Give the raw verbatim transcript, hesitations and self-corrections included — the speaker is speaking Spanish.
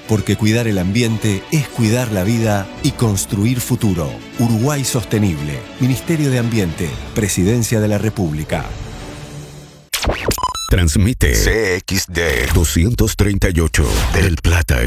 porque cuidar el ambiente es cuidar la vida y construir futuro. Uruguay Sostenible, Ministerio de Ambiente, Presidencia de la República. Transmite C X D doscientos treinta y ocho del Plata.